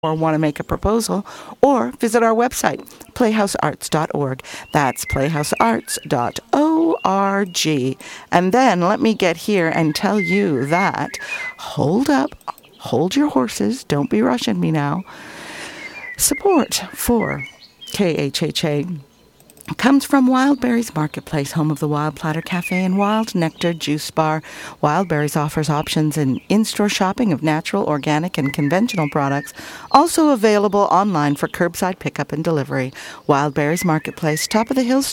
or want to make a proposal, or visit our website, playhousearts.org. That's playhousearts.org. And then let me get here and tell you that, hold up, hold your horses, don't be rushing me now. Support for KHHA comes from Wildberries Marketplace, home of the Wild Platter Cafe and Wild Nectar Juice Bar. Wildberries offers options in-store shopping of natural, organic, and conventional products, also available online for curbside pickup and delivery. Wildberries Marketplace, top of the hill,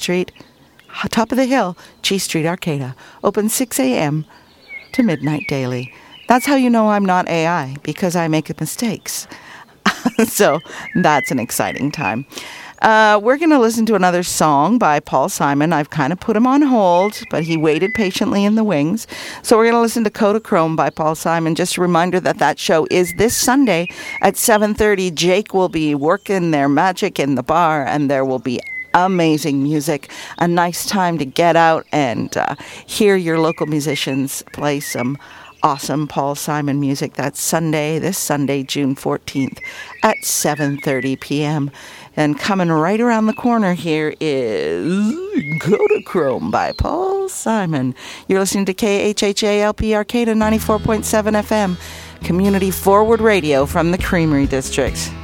Cheese Street, Arcata, open 6 a.m. to midnight daily. That's how you know I'm not AI, because I make mistakes. So that's an exciting time. We're going to listen to another song by Paul Simon. I've kind of put him on hold, but he waited patiently in the wings. So we're going to listen to Kodachrome by Paul Simon. Just a reminder that show is this Sunday at 7:30. Jake will be working their magic in the bar, and there will be amazing music. A nice time to get out and hear your local musicians play some awesome Paul Simon music. That's this Sunday, June 14th at 7:30 p.m. And coming right around the corner here is Kodachrome by Paul Simon. You're listening to KHHA LP Arcata 94.7 FM, community forward radio from the Creamery District.